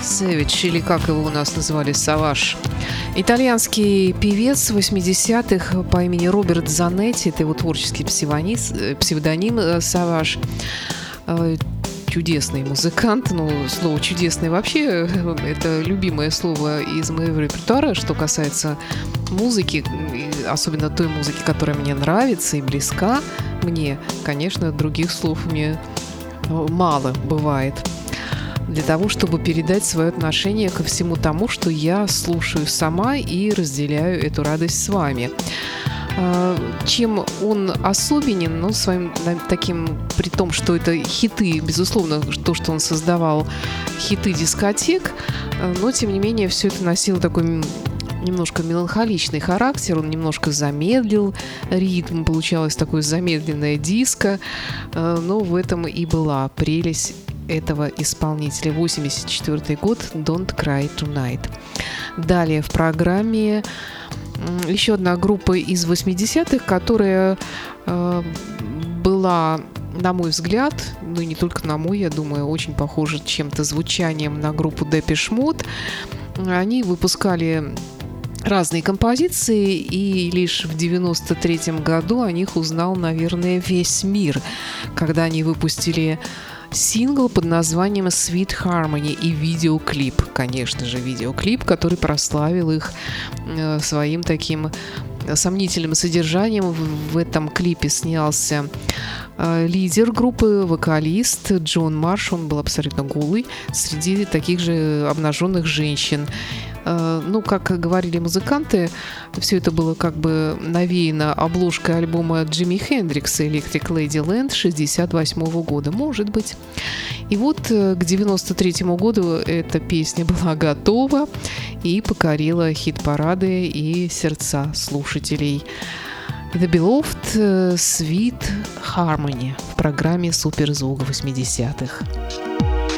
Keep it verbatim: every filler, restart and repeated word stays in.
Savage, или как его у нас называли, Savage. Итальянский певец восьмидесятых по имени Роберт Занетти, это его творческий псевдоним Savage. Чудесный музыкант, ну, слово «чудесный» вообще это любимое слово из моего репертуара, что касается музыки, особенно той музыки, которая мне нравится и близка мне. Конечно, других слов мне мало бывает для того, чтобы передать свое отношение ко всему тому, что я слушаю сама и разделяю эту радость с вами. Чем он особенен, ну, своим таким, при том, что это хиты, безусловно, то, что он создавал хиты дискотек, но, тем не менее, все это носило такой немножко меланхоличный характер, он немножко замедлил ритм, получалось такое замедленное диско, но в этом и была прелесть этого исполнителя. восемьдесят четвёртый год, Don't Cry Tonight. Далее в программе еще одна группа из восьмидесятых, которая э, была, на мой взгляд, ну и не только на мой, я думаю, очень похожа чем-то звучанием на группу Depeche Mode. Они выпускали разные композиции, и лишь в девяносто третьем году о них узнал, наверное, весь мир, когда они выпустили сингл под названием Sweet Harmony и видеоклип, конечно же, видеоклип, который прославил их э, своим таким сомнительным содержанием. В, в этом клипе снялся э, лидер группы, вокалист Джон Марш, он был абсолютно голый среди таких же обнаженных женщин. Э, ну, как говорили музыканты, все это было как бы навеяно обложкой альбома Джимми Хендрикса «Electric Ladyland» шестьдесят восьмого года, может быть. И вот к девяносто третьему году эта песня была готова и покорила хит-парады и сердца слушателей. The Beloved Sweet Harmony в программе «Суперзвук восьмидесятых».